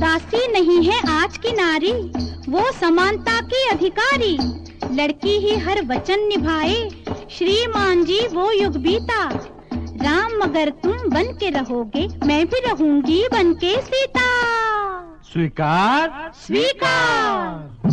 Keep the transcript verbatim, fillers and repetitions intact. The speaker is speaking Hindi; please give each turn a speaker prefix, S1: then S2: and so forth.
S1: दासी नहीं है आज की नारी, वो समानता की अधिकारी। लड़की ही हर वचन निभाए, श्रीमान जी वो युग बीता। राम मगर तुम बन के रहोगे, मैं भी रहूंगी बन के सीता।
S2: स्वीकार
S1: स्वीकार।